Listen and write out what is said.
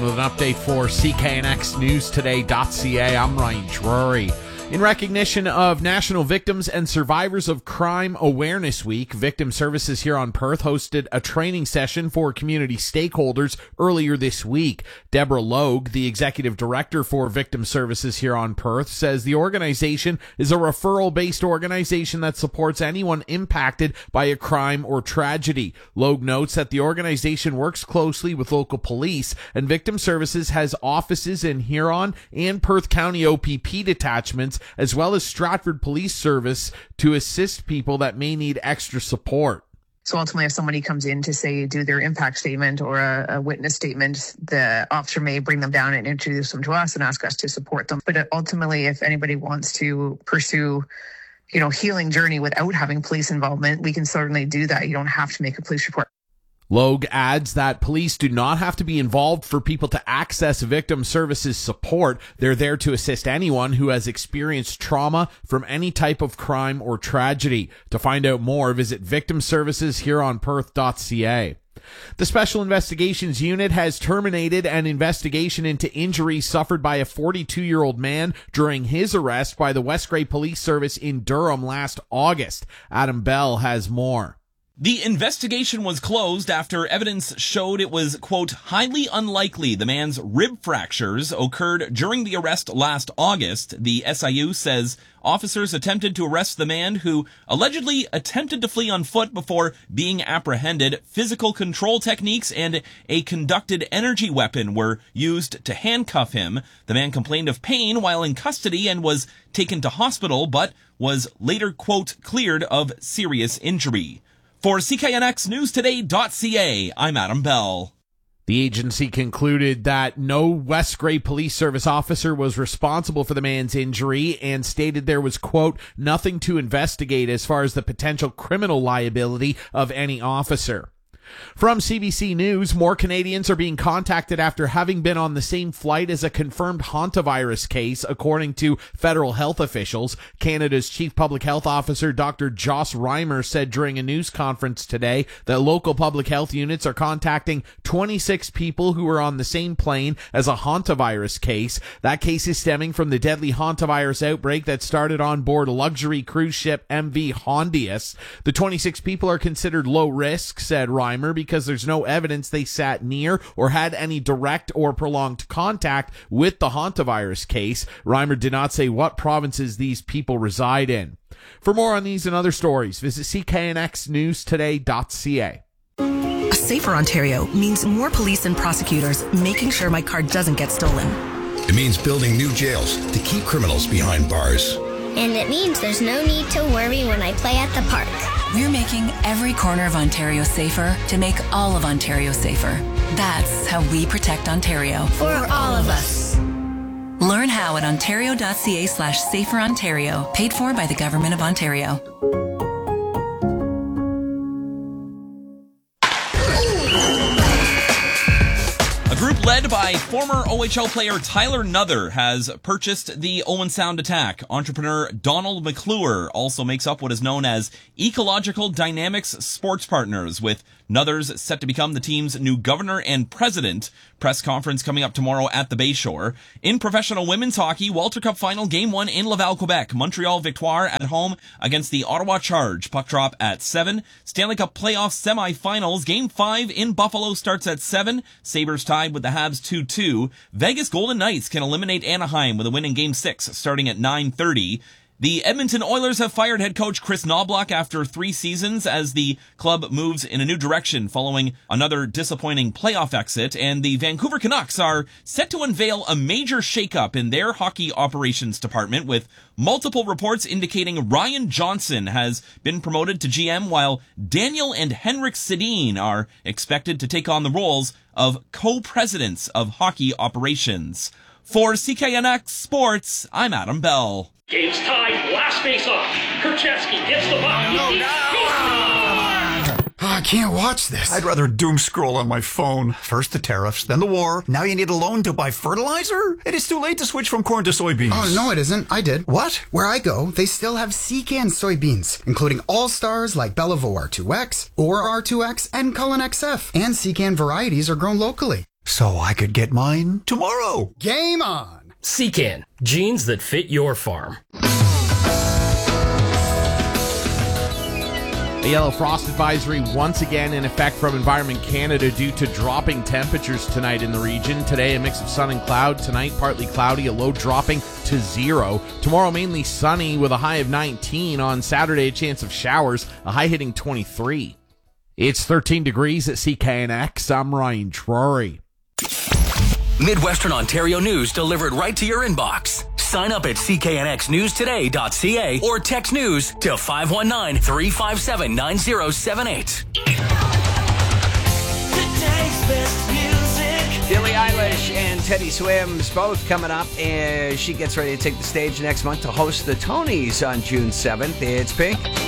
with an update for CKNXNewsToday.ca. I'm Ryan Drury. In recognition of National Victims and Survivors of Crime Awareness Week, Victim Services here on Perth hosted a training session for community stakeholders earlier this week. Deborah Logue, the executive director for Victim Services here on Perth, says the organization is a referral-based organization that supports anyone impacted by a crime or tragedy. Logue notes that the organization works closely with local police, and Victim Services has offices in Huron and Perth County OPP detachments, as well as Stratford Police Service, to assist people that may need extra support. So ultimately, if somebody comes in to say do their impact statement or a witness statement, the officer may bring them down and introduce them to us and ask us to support them. But ultimately, if anybody wants to pursue healing journey without having police involvement, we can certainly do that. You don't have to make a police report. Logue adds that police do not have to be involved for people to access Victim Services support. They're there to assist anyone who has experienced trauma from any type of crime or tragedy. To find out more, visit victimserviceshereonperth.ca. The Special Investigations Unit has terminated an investigation into injuries suffered by a 42-year-old man during his arrest by the West Grey Police Service in Durham last August. Adam Bell has more. The investigation was closed after evidence showed it was, quote, highly unlikely the man's rib fractures occurred during the arrest last August. The SIU says officers attempted to arrest the man who allegedly attempted to flee on foot before being apprehended. Physical control techniques and a conducted energy weapon were used to handcuff him. The man complained of pain while in custody and was taken to hospital, but was later, quote, cleared of serious injury. For CKNXNewsToday.ca, I'm Adam Bell. The agency concluded that no West Grey Police Service officer was responsible for the man's injury and stated there was, quote, nothing to investigate as far as the potential criminal liability of any officer. From CBC News, more Canadians are being contacted after having been on the same flight as a confirmed hantavirus case, according to federal health officials. Canada's Chief Public Health Officer, Dr. Joss Reimer, said during a news conference today that local public health units are contacting 26 people who were on the same plane as a hantavirus case. That case is stemming from the deadly hantavirus outbreak that started on board luxury cruise ship MV Hondius. The 26 people are considered low risk, said Reimer, because there's no evidence they sat near or had any direct or prolonged contact with the hantavirus case. Reimer did not say what provinces these people reside in. For more on these and other stories, visit CKNXNewsToday.ca. A safer Ontario means more police and prosecutors making sure my car doesn't get stolen. It means building new jails to keep criminals behind bars. And it means there's no need to worry when I play at the park. We're making every corner of Ontario safer to make all of Ontario safer. That's how we protect Ontario. For all of us. Learn how at ontario.ca/saferontario. Paid for by the Government of Ontario. A group led by former OHL player Tyler Nuther has purchased the Owen Sound Attack. Entrepreneur Donald McClure also makes up what is known as Ecological Dynamics Sports Partners, with Nuthers set to become the team's new governor and president. Press conference coming up tomorrow at the Bayshore. In professional women's hockey, Walter Cup final Game 1 in Laval, Quebec. Montreal Victoire at home against the Ottawa Charge. Puck drop at 7. Stanley Cup playoff semifinals. Game 5 in Buffalo starts at 7. Sabres tied with the Habs 2-2. Vegas Golden Knights can eliminate Anaheim with a win in Game 6 starting at 9:30. The Edmonton Oilers have fired head coach Chris Knobloch after 3 seasons as the club moves in a new direction following another disappointing playoff exit, and the Vancouver Canucks are set to unveil a major shakeup in their hockey operations department, with multiple reports indicating Ryan Johnson has been promoted to GM while Daniel and Henrik Sedin are expected to take on the roles of co-presidents of hockey operations. For CKNX Sports, I'm Adam Bell. Game's tied. Last face-off. Krzyzewski gets the puck. I can't watch this. I'd rather doom scroll on my phone. First the tariffs, then the war. Now you need a loan to buy fertilizer? It is too late to switch from corn to soybeans. Oh, no, it isn't. I did. What? Where I go, they still have Secan soybeans, including all-stars like Bellevaux R2X, or R2X, and Cullen XF. And Secan varieties are grown locally. so I could get mine tomorrow. Game on! Secan, jeans that fit your farm. A yellow frost advisory once again in effect from Environment Canada due to dropping temperatures tonight in the region. Today, a mix of sun and cloud. Tonight, partly cloudy, a low dropping to 0. Tomorrow, mainly sunny with a high of 19. On Saturday, a chance of showers, a high hitting 23. It's 13 degrees at CKNX. I'm Ryan Drury. Midwestern Ontario news delivered right to your inbox. Sign up at cknxnewstoday.ca or text news to 519-357-9078. Billie Eilish and Teddy Swims both coming up as she gets ready to take the stage next month to host the Tonys on June 7th. It's Pink.